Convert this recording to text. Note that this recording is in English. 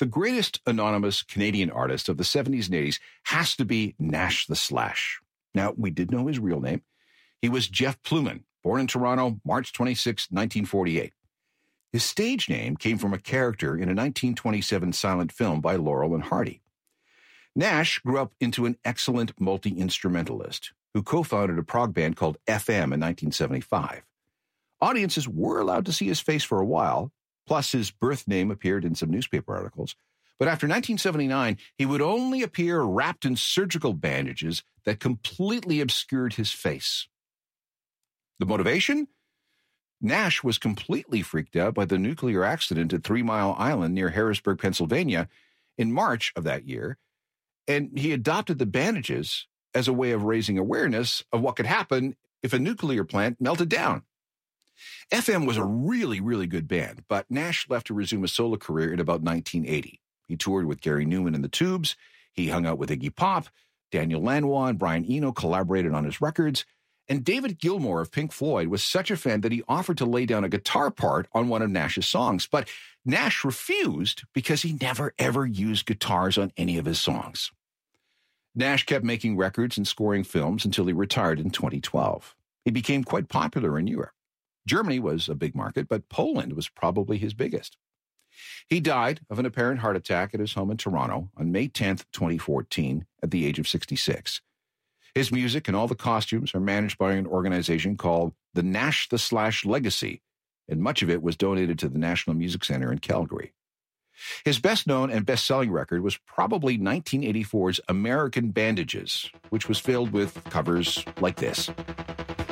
The greatest anonymous Canadian artist of the 70s and 80s has to be Nash the Slash. Now, we did know his real name. He was Jeff Pluman, born in Toronto, March 26, 1948. His stage name came from a character in a 1927 silent film by Laurel and Hardy. Nash grew up into an excellent multi-instrumentalist who co-founded a prog band called FM in 1975. Audiences were allowed to see his face for a while, plus his birth name appeared in some newspaper articles. But after 1979, he would only appear wrapped in surgical bandages that completely obscured his face. The motivation? Nash was completely freaked out by the nuclear accident at 3 Mile Island near Harrisburg, Pennsylvania, in March of that year, and he adopted the bandages as a way of raising awareness of what could happen if a nuclear plant melted down. FM was a really, really good band, but Nash left to resume a solo career in about 1980. He toured with Gary Newman and the Tubes. He hung out with Iggy Pop. Daniel Lanois and Brian Eno collaborated on his records. And David Gilmour of Pink Floyd was such a fan that he offered to lay down a guitar part on one of Nash's songs. But Nash refused because he never, ever used guitars on any of his songs. Nash kept making records and scoring films until he retired in 2012. He became quite popular in Europe. Germany was a big market, but Poland was probably his biggest. He died of an apparent heart attack at his home in Toronto on May 10, 2014, at the age of 66. His music and all the costumes are managed by an organization called the Nash the Slash Legacy, and much of it was donated to the National Music Center in Calgary. His best-known and best-selling record was probably 1984's American Bandages, which was filled with covers like this.